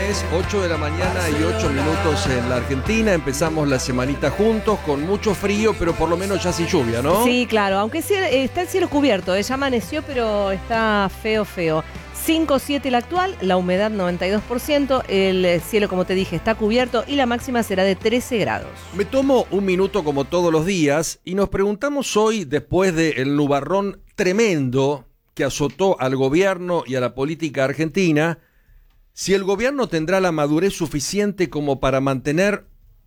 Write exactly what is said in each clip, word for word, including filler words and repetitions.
viernes, ocho de la mañana y ocho minutos en la Argentina. Empezamos la semanita juntos con mucho frío, pero por lo menos ya sin lluvia, ¿no? Sí, claro, aunque sí, está el cielo cubierto, eh, ya amaneció, pero está feo, feo. cinco siete la actual, la humedad noventa y dos por ciento, el cielo, como te dije, está cubierto y la máxima será de trece grados. Me tomo un minuto como todos los días y nos preguntamos hoy, después del nubarrón tremendo que azotó al gobierno y a la política argentina, si el gobierno tendrá la madurez suficiente como para mantener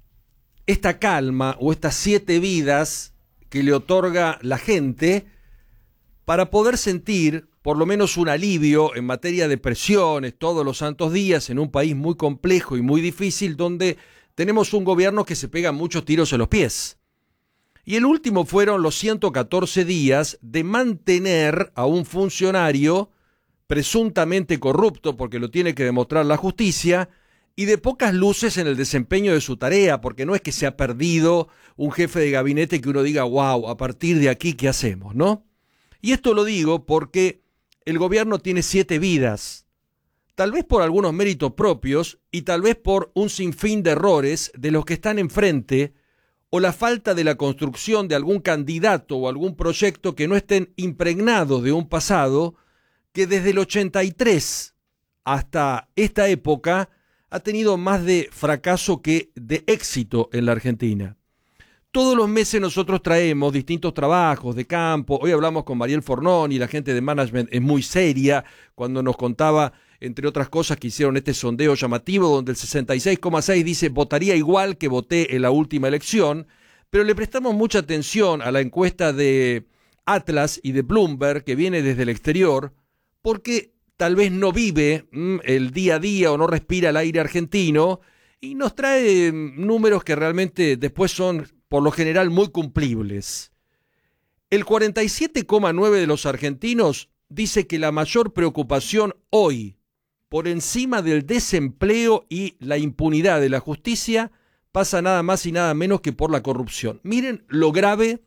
esta calma o estas siete vidas que le otorga la gente para poder sentir por lo menos un alivio en materia de presiones todos los santos días en un país muy complejo y muy difícil donde tenemos un gobierno que se pega muchos tiros en los pies. Y el último fueron los ciento catorce días de mantener a un funcionario presuntamente corrupto, porque lo tiene que demostrar la justicia, y de pocas luces en el desempeño de su tarea, porque no es que se ha perdido un jefe de gabinete que uno diga, wow, a partir de aquí, ¿qué hacemos?, ¿no? Y esto lo digo porque el gobierno tiene siete vidas, tal vez por algunos méritos propios y tal vez por un sinfín de errores de los que están enfrente o la falta de la construcción de algún candidato o algún proyecto que no estén impregnados de un pasado que desde el ochenta y tres hasta esta época ha tenido más de fracaso que de éxito en la Argentina. Todos los meses nosotros traemos distintos trabajos de campo. Hoy hablamos con Mariel Fornón y la gente de management es muy seria cuando nos contaba, entre otras cosas, que hicieron este sondeo llamativo donde el sesenta y seis coma seis dice votaría igual que voté en la última elección, pero le prestamos mucha atención a la encuesta de Atlas y de Bloomberg que viene desde el exterior porque tal vez no vive mmm, el día a día o no respira el aire argentino y nos trae mmm, números que realmente después son por lo general muy cumplibles. El cuarenta y siete coma nueve de los argentinos dice que la mayor preocupación hoy, por encima del desempleo y la impunidad de la justicia, pasa nada más y nada menos que por la corrupción. Miren lo grave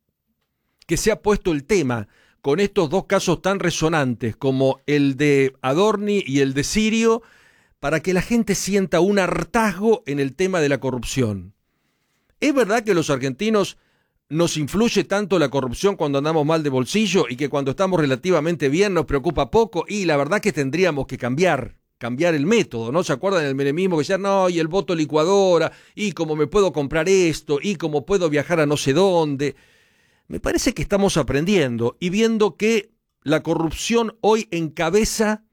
que se ha puesto el tema con estos dos casos tan resonantes como el de Adorni y el de Sirio, para que la gente sienta un hartazgo en el tema de la corrupción. ¿Es verdad que los argentinos nos influye tanto la corrupción cuando andamos mal de bolsillo y que cuando estamos relativamente bien nos preocupa poco? Y la verdad que tendríamos que cambiar, cambiar el método, ¿no? ¿Se acuerdan del menemismo que decían, no, y el voto licuadora, y cómo me puedo comprar esto, y cómo puedo viajar a no sé dónde? Me parece que estamos aprendiendo y viendo que la corrupción hoy encabeza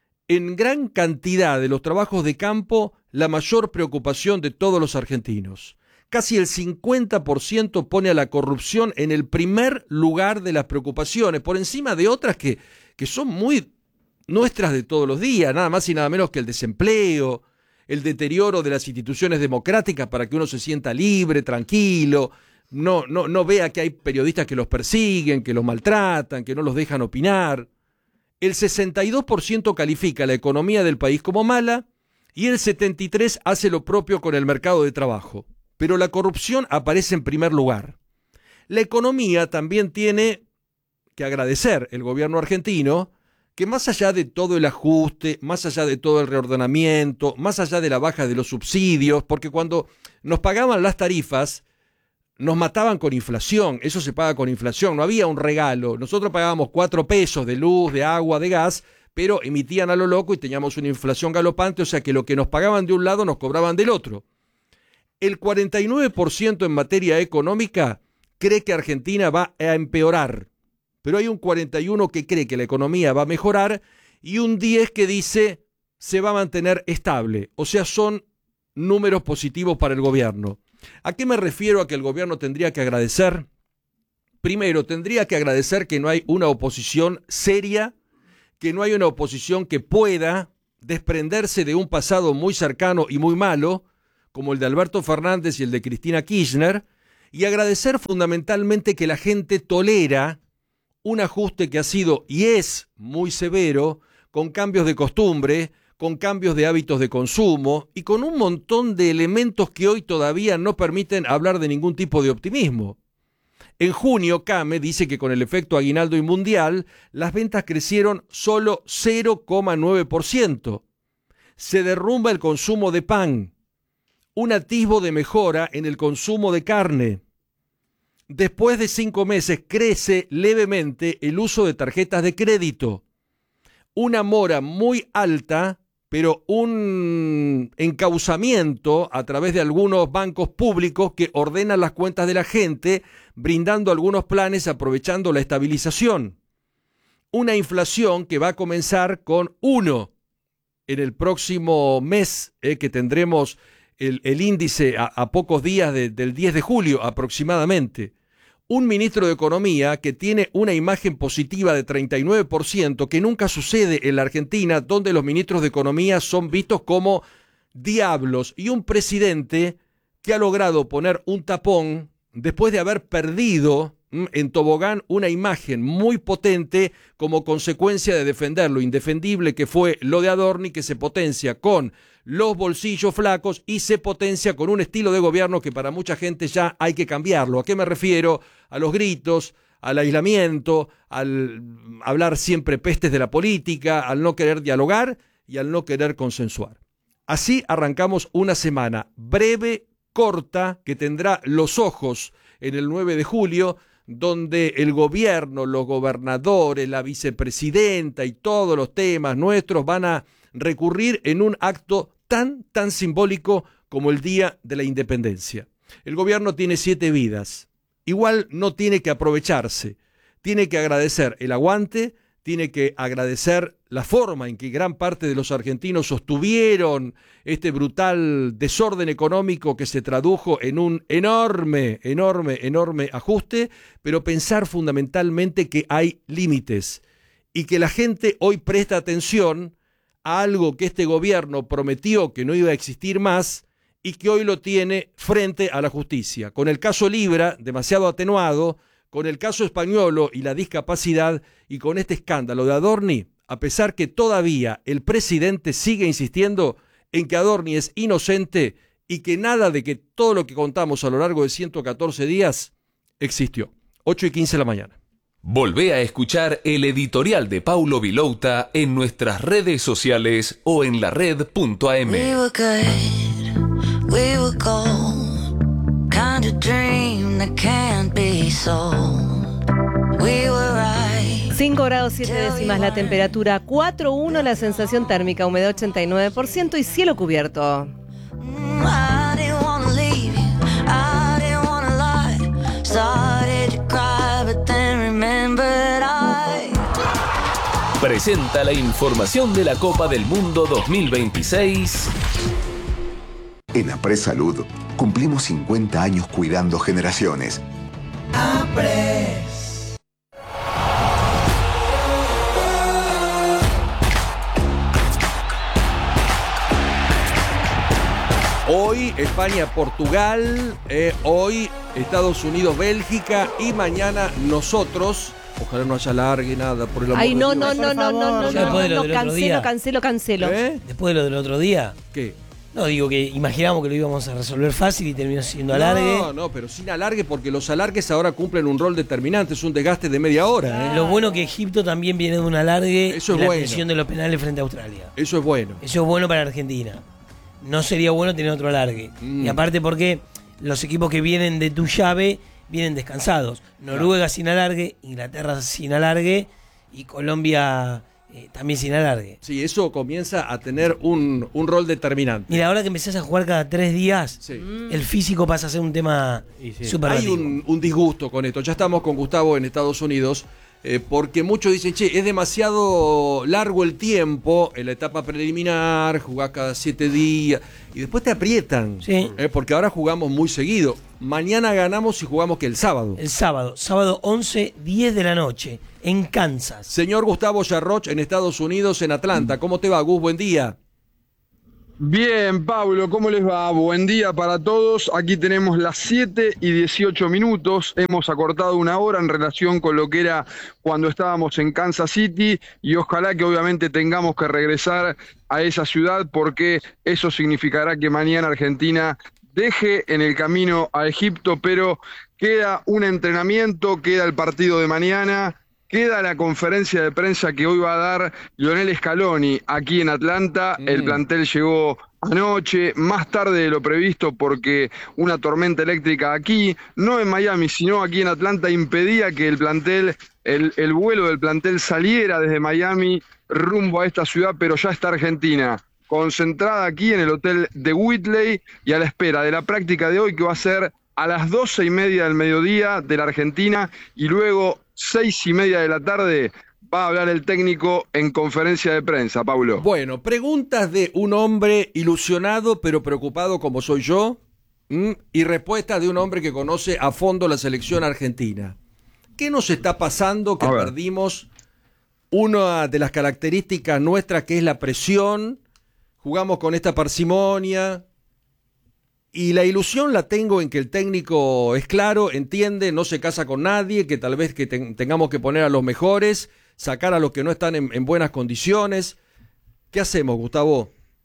en gran cantidad de los trabajos de campo la mayor preocupación de todos los argentinos. Casi el cincuenta por ciento pone a la corrupción en el primer lugar de las preocupaciones, por encima de otras que, que son muy nuestras de todos los días, nada más y nada menos que el desempleo, el deterioro de las instituciones democráticas para que uno se sienta libre, tranquilo, no, no, no vea que hay periodistas que los persiguen, que los maltratan, que no los dejan opinar. El sesenta y dos por ciento califica la economía del país como mala y el setenta y tres por ciento hace lo propio con el mercado de trabajo. Pero la corrupción aparece en primer lugar. La economía también tiene que agradecer el gobierno argentino que más allá de todo el ajuste, más allá de todo el reordenamiento, más allá de la baja de los subsidios, porque cuando nos pagaban las tarifas, nos mataban con inflación, eso se paga con inflación, no había un regalo. Nosotros pagábamos cuatro pesos de luz, de agua, de gas, pero emitían a lo loco y teníamos una inflación galopante, o sea que lo que nos pagaban de un lado nos cobraban del otro. El cuarenta y nueve por ciento en materia económica cree que Argentina va a empeorar, pero hay un cuarenta y uno por ciento que cree que la economía va a mejorar y un diez por ciento que dice se va a mantener estable, o sea, son números positivos para el gobierno. ¿A qué me refiero a que el gobierno tendría que agradecer? Primero, tendría que agradecer que no hay una oposición seria, que no hay una oposición que pueda desprenderse de un pasado muy cercano y muy malo, como el de Alberto Fernández y el de Cristina Kirchner, y agradecer fundamentalmente que la gente tolera un ajuste que ha sido y es muy severo, con cambios de costumbre, con cambios de hábitos de consumo y con un montón de elementos que hoy todavía no permiten hablar de ningún tipo de optimismo. En junio, Came dice que con el efecto aguinaldo y mundial, las ventas crecieron solo cero coma nueve por ciento. Se derrumba el consumo de pan. Un atisbo de mejora en el consumo de carne. Después de cinco meses crece levemente el uso de tarjetas de crédito. Una mora muy alta, pero un encauzamiento a través de algunos bancos públicos que ordenan las cuentas de la gente, brindando algunos planes aprovechando la estabilización. Una inflación que va a comenzar con uno en el próximo mes, eh, que tendremos el, el índice a, a pocos días de, del diez de julio aproximadamente. Un ministro de Economía que tiene una imagen positiva de treinta y nueve por ciento, que nunca sucede en la Argentina, donde los ministros de Economía son vistos como diablos, y un presidente que ha logrado poner un tapón después de haber perdido en tobogán una imagen muy potente como consecuencia de defender lo indefendible que fue lo de Adorni, que se potencia con los bolsillos flacos y se potencia con un estilo de gobierno que para mucha gente ya hay que cambiarlo. ¿A qué me refiero? A los gritos, al aislamiento, al hablar siempre pestes de la política, al no querer dialogar y al no querer consensuar. Así arrancamos una semana breve, corta, que tendrá los ojos en el nueve de julio, donde el gobierno, los gobernadores, la vicepresidenta y todos los temas nuestros van a recurrir en un acto tan, tan simbólico como el Día de la Independencia. El gobierno tiene siete vidas. Igual no tiene que aprovecharse. Tiene que agradecer el aguante, tiene que agradecer la forma en que gran parte de los argentinos sostuvieron este brutal desorden económico que se tradujo en un enorme, enorme, enorme ajuste, pero pensar fundamentalmente que hay límites y que la gente hoy presta atención a algo que este gobierno prometió que no iba a existir más y que hoy lo tiene frente a la justicia. Con el caso Libra, demasiado atenuado, con el caso Españolo y la discapacidad, y con este escándalo de Adorni, a pesar que todavía el presidente sigue insistiendo en que Adorni es inocente y que nada de que todo lo que contamos a lo largo de ciento catorce días existió. ocho y quince de la mañana. Volvé a escuchar el editorial de Paulo Vilouta en nuestras redes sociales o en la red punto a eme. We were good, we were gold, kind of dream that can't be sold. We were right. cinco grados siete décimas la temperatura, cuatro punto uno la sensación térmica, humedad ochenta y nueve por ciento y cielo cubierto. I didn't wanna leave you, I didn't wanna lie. Started to cry, but then remembered I. Presenta la información de la Copa del Mundo dos mil veintiséis. En Apres Salud cumplimos cincuenta años cuidando generaciones. Apres. Hoy España-Portugal, eh, hoy Estados Unidos-Bélgica y mañana nosotros. Ojalá no haya largue nada por el amor Ay, no, de no, Dios. no, no, no, no, Ya después de lo no, del otro cancelo, día. cancelo, cancelo. ¿Eh? Después de lo del otro día, ¿Qué? no digo que imaginábamos que lo íbamos a resolver fácil y terminó siendo alargue. No, no, pero sin alargue porque los alargues ahora cumplen un rol determinante, es un desgaste de media hora. ¿eh? Lo bueno que Egipto también viene de un alargue Eso es y la bueno. decisión de los penales frente a Australia. Eso es bueno. Eso es bueno para Argentina. No sería bueno tener otro alargue. Mm. Y aparte porque los equipos que vienen de tu llave vienen descansados. Noruega sin alargue, Inglaterra sin alargue y Colombia eh, también sin alargue. Sí, eso comienza a tener un, un rol determinante. Mira, ahora que empezás a jugar cada tres días, Sí. el físico pasa a ser un tema súper Hay un, un disgusto con esto. Ya estamos con Gustavo en Estados Unidos, eh, porque muchos dicen, che, es demasiado largo el tiempo en la etapa preliminar, jugás cada siete días, y después te aprietan, Sí. eh, porque ahora jugamos muy seguido. Mañana ganamos y jugamos que el sábado. El sábado, sábado once, diez de la noche, en Kansas. Señor Gustavo Yarroch en Estados Unidos, en Atlanta. ¿Cómo te va, Gus? Buen día. Bien, Pablo, ¿cómo les va? Buen día para todos. Aquí tenemos las siete y dieciocho minutos. Hemos acortado una hora en relación con lo que era cuando estábamos en Kansas City y ojalá que obviamente tengamos que regresar a esa ciudad porque eso significará que mañana Argentina deje en el camino a Egipto, pero queda un entrenamiento, queda el partido de mañana, queda la conferencia de prensa que hoy va a dar Lionel Scaloni aquí en Atlanta. Mm. El plantel llegó anoche, más tarde de lo previsto porque una tormenta eléctrica aquí, no en Miami, sino aquí en Atlanta, impedía que el plantel, el, el vuelo del plantel saliera desde Miami rumbo a esta ciudad, pero ya está Argentina concentrada aquí en el hotel de Whitley y a la espera de la práctica de hoy, que va a ser a las doce y media del mediodía de la Argentina, y luego seis y media de la tarde va a hablar el técnico en conferencia de prensa, Paulo. Bueno, preguntas de un hombre ilusionado pero preocupado como soy yo, ¿m? y respuestas de un hombre que conoce a fondo la selección argentina. ¿Qué nos está pasando que perdimos una de las características nuestras, que es la presión? Jugamos con esta parsimonia y la ilusión la tengo en que el técnico es claro, entiende, no se casa con nadie, que tal vez que te- tengamos que poner a los mejores, sacar a los que no están en, en buenas condiciones. ¿Qué hacemos, Gustavo?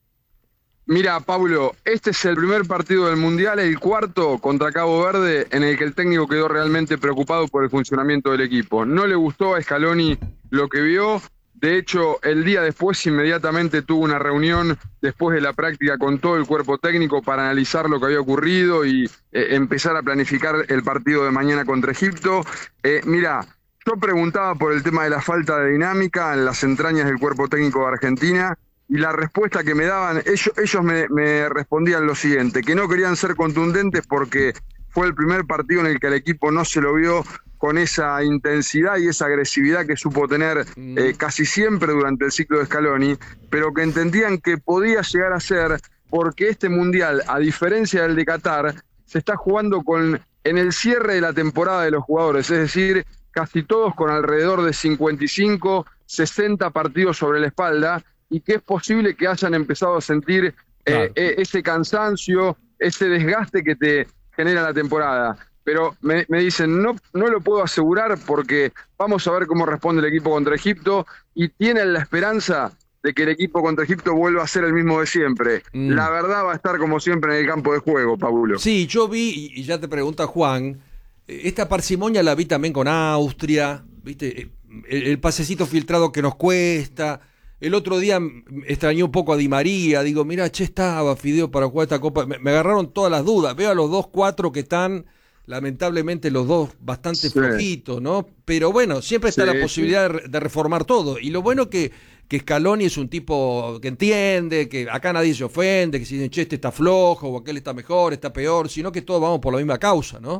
Mira, Paulo, este es el primer partido del Mundial, el cuarto contra Cabo Verde, en el que el técnico quedó realmente preocupado por el funcionamiento del equipo. No le gustó a Scaloni lo que vio. De hecho, el día después inmediatamente tuvo una reunión después de la práctica con todo el cuerpo técnico para analizar lo que había ocurrido y eh, empezar a planificar el partido de mañana contra Egipto. Eh, mira, yo preguntaba por el tema de la falta de dinámica en las entrañas del cuerpo técnico de Argentina, y la respuesta que me daban, ellos, ellos me, me respondían lo siguiente, que no querían ser contundentes porque fue el primer partido en el que el equipo no se lo vio con esa intensidad y esa agresividad que supo tener eh, casi siempre durante el ciclo de Scaloni, pero que entendían que podía llegar a ser porque este Mundial, a diferencia del de Qatar, se está jugando con en el cierre de la temporada de los jugadores, es decir, casi todos con alrededor de cincuenta y cinco, sesenta partidos sobre la espalda, y que es posible que hayan empezado a sentir eh, Claro. eh, ese cansancio, ese desgaste que te genera la temporada. Pero me, me dicen, no, no lo puedo asegurar porque vamos a ver cómo responde el equipo contra Egipto, y tienen la esperanza de que el equipo contra Egipto vuelva a ser el mismo de siempre. Mm. La verdad va a estar como siempre en el campo de juego, Paulo. Sí, yo vi, y y ya te pregunta Juan, eh, esta parsimonia la vi también con Austria, ¿viste? Eh, El, el pasecito filtrado que nos cuesta. El otro día mm, extrañé un poco a Di María, digo, mira, che, estaba Fideo para jugar esta Copa. Me, me agarraron todas las dudas. Veo a los dos cuatro que están, lamentablemente los dos bastante Sí. flojitos, ¿no? Pero bueno, siempre está Sí, la posibilidad de, re- de reformar todo. Y lo bueno que, que Scaloni es un tipo que entiende, que acá nadie se ofende, que si dicen, che, este está flojo, o aquel está mejor, está peor, sino que todos vamos por la misma causa, ¿no?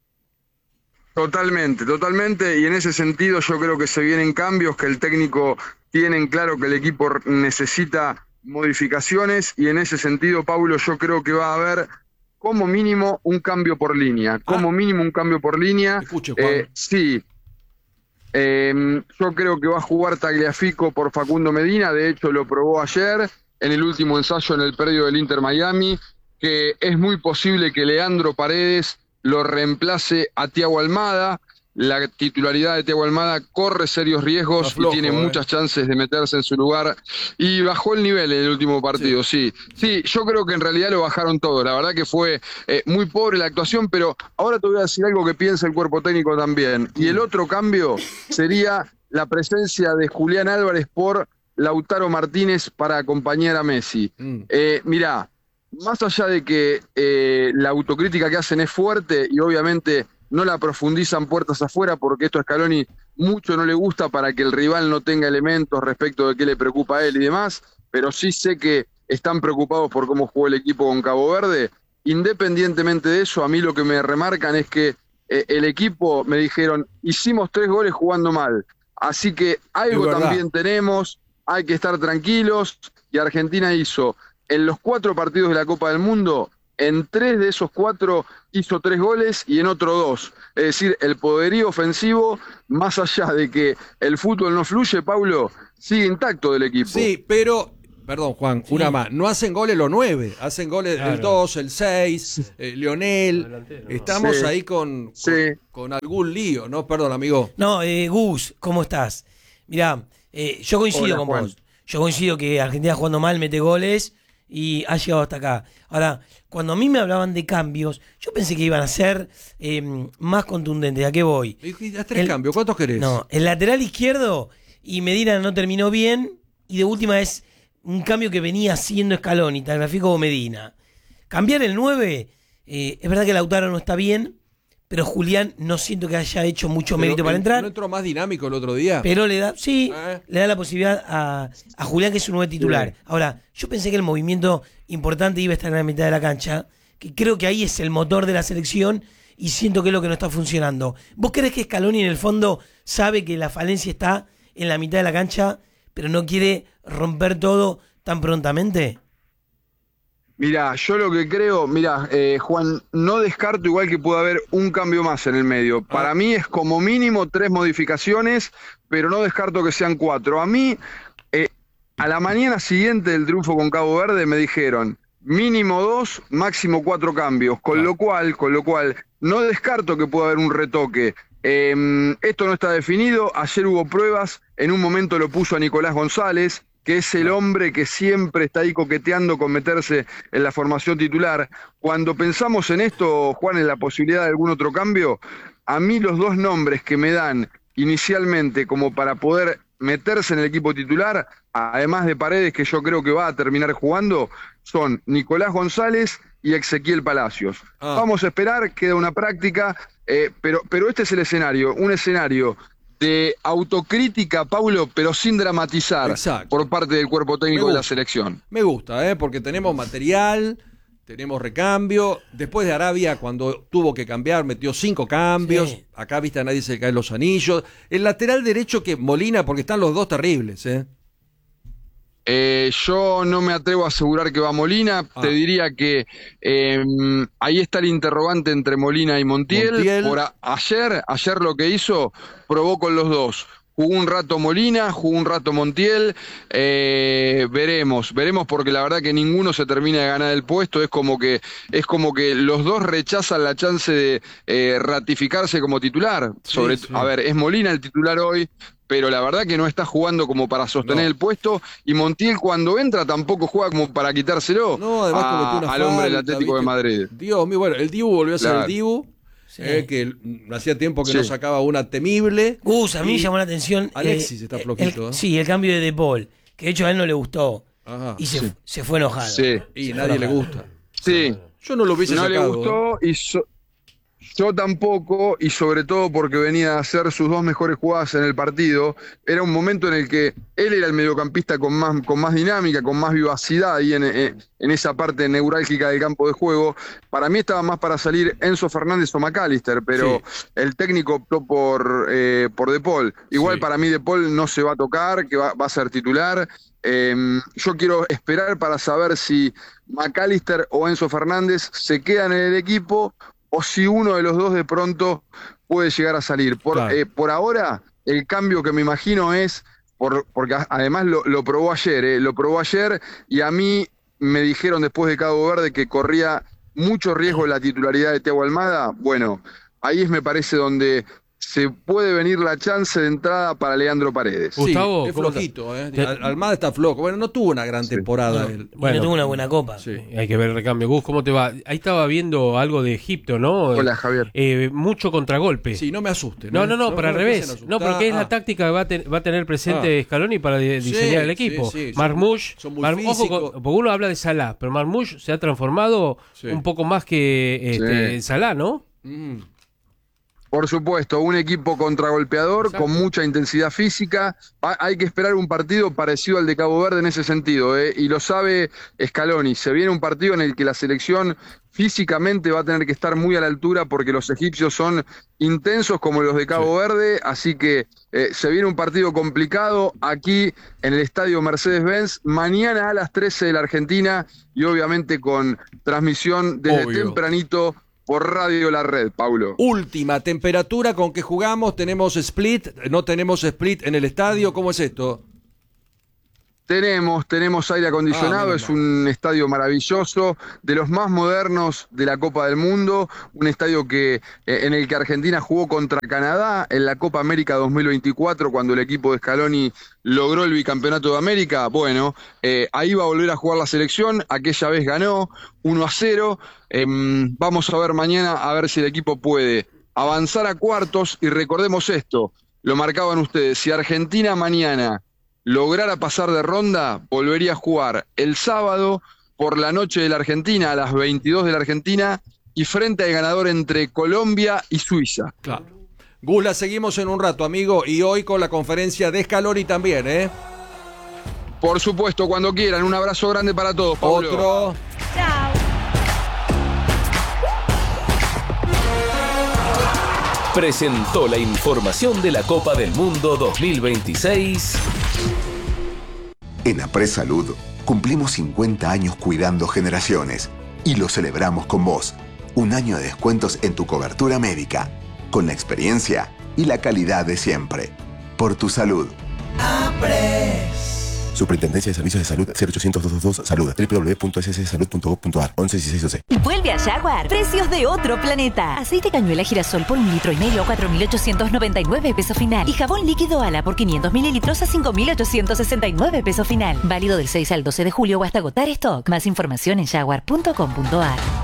Totalmente, totalmente, y en ese sentido yo creo que se vienen cambios, que el técnico tiene en claro que el equipo necesita modificaciones, y en ese sentido, Paulo, yo creo que va a haber como mínimo un cambio por línea, como Ah. mínimo un cambio por línea. Escuche, Juan. Eh, sí, Eh, yo creo que va a jugar Tagliafico por Facundo Medina, de hecho lo probó ayer en el último ensayo en el predio del Inter Miami, que es muy posible que Leandro Paredes lo reemplace a Thiago Almada. La titularidad de Thiago Almada corre serios riesgos Está flojo, y tiene eh. muchas chances de meterse en su lugar, y bajó el nivel en el último partido, sí. Sí, yo creo que en realidad lo bajaron todo, la verdad que fue eh, muy pobre la actuación, pero ahora te voy a decir algo que piensa el cuerpo técnico también. Y el otro cambio sería la presencia de Julián Álvarez por Lautaro Martínez para acompañar a Messi. Mm. Eh, mirá, más allá de que eh, la autocrítica que hacen es fuerte y obviamente no la profundizan puertas afuera, porque esto a Scaloni mucho no le gusta para que el rival no tenga elementos respecto de qué le preocupa a él y demás, pero sí sé que están preocupados por cómo jugó el equipo con Cabo Verde. Independientemente de eso, a mí lo que me remarcan es que eh, el equipo, me dijeron, hicimos tres goles jugando mal, así que algo Es verdad. también tenemos, hay que estar tranquilos, y Argentina hizo en los cuatro partidos de la Copa del Mundo, en tres de esos cuatro hizo tres goles y en otro dos. Es decir, el poderío ofensivo, más allá de que el fútbol no fluye, Paulo, sigue intacto del equipo. Sí, pero, perdón Juan, Sí. una más, no hacen goles los nueve, hacen goles Claro. el dos, el seis, eh, Lionel, Delantero. estamos Sí. ahí con, con, Sí. con algún lío, ¿no? Perdón, amigo. No, eh, Gus, ¿cómo estás? Mirá, eh, yo coincido Hola, con Juan. vos. Yo coincido que Argentina jugando mal mete goles y ha llegado hasta acá. Ahora, cuando a mí me hablaban de cambios, yo pensé que iban a ser eh, más contundentes. ¿A qué voy? ¿Y haz tres cambios? ¿Cuántos querés? No, el lateral izquierdo y Medina no terminó bien, y de última es un cambio que venía haciendo Scaloni, Tagliafico o Medina. Cambiar el nueve, eh, es verdad que Lautaro no está bien, pero Julián no siento que haya hecho mucho Pero mérito para el- entrar. ¿No entró más dinámico el otro día? Pero le da, sí, Eh. le da la posibilidad a, a Julián, que es un nueve titular. Sí. Ahora, yo pensé que el movimiento importante iba a estar en la mitad de la cancha, que creo que ahí es el motor de la selección, y siento que es lo que no está funcionando. ¿Vos crees que Scaloni en el fondo sabe que la falencia está en la mitad de la cancha, pero no quiere romper todo tan prontamente? Mirá, yo lo que creo, mirá, eh, Juan, no descarto igual que pueda haber un cambio más en el medio. Para Ah. mí es como mínimo tres modificaciones, pero no descarto que sean cuatro. A mí, eh, a la mañana siguiente del triunfo con Cabo Verde me dijeron mínimo dos, máximo cuatro cambios, con Ah. lo cual, con lo cual, no descarto que pueda haber un retoque. Eh, esto no está definido, ayer hubo pruebas, en un momento lo puso a Nicolás González, que es el hombre que siempre está ahí coqueteando con meterse en la formación titular. Cuando pensamos en esto, Juan, en la posibilidad de algún otro cambio, a mí los dos nombres que me dan inicialmente como para poder meterse en el equipo titular, además de Paredes, que yo creo que va a terminar jugando, son Nicolás González y Ezequiel Palacios. Ah. Vamos a esperar, queda una práctica, eh, pero, pero este es el escenario, un escenario de autocrítica, Paulo, pero sin dramatizar. Exacto. Por parte del cuerpo técnico Me de la gusta. selección. Me gusta, ¿eh? Porque tenemos material, tenemos recambio. Después de Arabia, cuando tuvo que cambiar, metió cinco cambios. Sí. Acá, viste, a nadie se le caen los anillos. El lateral derecho que Molina, porque están los dos terribles, ¿eh? Eh, yo no me atrevo a asegurar que va Molina, Ah. te diría que eh, ahí está el interrogante entre Molina y Montiel. Montiel. Por a- ayer, ayer lo que hizo, probó con los dos. Jugó un rato Molina, jugó un rato Montiel, eh, veremos, veremos porque la verdad que ninguno se termina de ganar el puesto, es como que, es como que los dos rechazan la chance de eh, ratificarse como titular. Sobre, sí. A ver, es Molina el titular hoy, pero la verdad que no está jugando como para sostener No. el puesto, y Montiel cuando entra tampoco juega como para quitárselo No, además a- cometió una al hombre del falta, Atlético de ¿viste? Madrid. Dios mío, bueno, el Dibu volvió a ser Claro. el Dibu, Sí. eh, que mm, hacía tiempo que Sí. no sacaba una temible. Gus, a mí Y me llamó la atención. Alexis está flojito, el- ¿eh? Sí, el cambio de De Paul, que de hecho a él no le gustó. Ajá. Y se, Sí. se fue enojado. Sí. Y Se nadie fue le enojado. gusta. Sí, Yo no lo hubiese no sacado. le ¿eh? gustó y so- yo tampoco, y sobre todo porque venía a hacer sus dos mejores jugadas en el partido. Era un momento en el que él era el mediocampista con más, con más dinámica, con más vivacidad ahí en, en, en esa parte neurálgica del campo de juego. Para mí estaba más para salir Enzo Fernández o McAllister, pero el técnico optó por, eh, por De Paul. Igual Sí. para mí De Paul no se va a tocar, que va, va a ser titular. Eh, yo quiero esperar para saber si McAllister o Enzo Fernández se quedan en el equipo o si uno de los dos de pronto puede llegar a salir. Por, Claro. eh, por ahora, el cambio que me imagino es, por, porque a- además lo, lo probó ayer, eh, lo probó ayer y a mí me dijeron después de Cabo Verde que corría mucho riesgo la titularidad de Thiago Almada. Bueno, ahí es me parece donde se puede venir la chance de entrada para Leandro Paredes. Sí, Gustavo, es ¿cómo flojito, ¿eh? Te- Al- Almada está flojo. Bueno, no tuvo una gran temporada él. Y Bueno. no tuvo una buena copa. Sí. Hay que ver el recambio. Gus, ¿cómo te va? Ahí estaba viendo algo de Egipto, ¿no? Hola, Javier. Eh, mucho contragolpe. Sí, no me asuste. No, no, no, para al me revés. empiecen a No, asustar. porque es la Ah, táctica que va a, ten- va a tener presente Ah. Scaloni para di- Sí, diseñar el sí, equipo. sí, son- Marmoush, son muy Mar- ojo físicos. con- porque uno habla de Salah, pero Marmoush se ha transformado Sí. un poco más que este, Sí. en Salah, ¿no? mm. Por supuesto, un equipo contragolpeador Exacto. con mucha intensidad física. Ha- Hay que esperar un partido parecido al de Cabo Verde en ese sentido, ¿eh? Y lo sabe Scaloni. Se viene un partido en el que la selección físicamente va a tener que estar muy a la altura porque los egipcios son intensos como los de Cabo Verde, así que eh, se viene un partido complicado aquí en el estadio Mercedes-Benz, mañana a las trece de la Argentina y obviamente con transmisión desde Obvio. tempranito por Radio La Red, Paulo. Última temperatura con que jugamos. Tenemos split. No tenemos split en el estadio. ¿Cómo es esto? Tenemos, tenemos aire acondicionado, Ah, es un estadio maravilloso, de los más modernos de la Copa del Mundo, un estadio que eh, en el que Argentina jugó contra Canadá en la Copa América dos mil veinticuatro, cuando el equipo de Scaloni logró el bicampeonato de América. Bueno, eh, ahí va a volver a jugar la selección, aquella vez ganó uno a cero, eh, vamos a ver mañana a ver si el equipo puede avanzar a cuartos, y recordemos esto, lo marcaban ustedes, si Argentina mañana lograra pasar de ronda, volvería a jugar el sábado por la noche de la Argentina, a las veintidós de la Argentina, y frente al ganador entre Colombia y Suiza. Claro. Gus, la seguimos en un rato, amigo, y hoy con la conferencia de Scaloni también, ¿eh? Por supuesto, cuando quieran. Un abrazo grande para todos, Pablo. Otro. Chao. Presentó la información de la Copa del Mundo dos mil veintiséis. En Apres Salud cumplimos cincuenta años cuidando generaciones y lo celebramos con vos. Un año de descuentos en tu cobertura médica, con la experiencia y la calidad de siempre. Por tu salud. Superintendencia de Servicios de Salud cero ochocientos, doscientos veintidós Salud doble u doble u doble u punto s s salud punto gov punto a r once dieciséis doce. Vuelve a Jaguar. Precios de otro planeta. Aceite cañuela girasol por un litro y medio a cuatro mil ochocientos noventa y nueve pesos final. Y jabón líquido Ala por quinientos mililitros a cinco mil ochocientos sesenta y nueve pesos final. Válido del seis al doce de julio o hasta agotar stock. Más información en jaguar punto com punto a r.